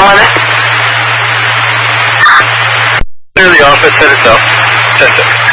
on it. Clear the office, set itself. Test it.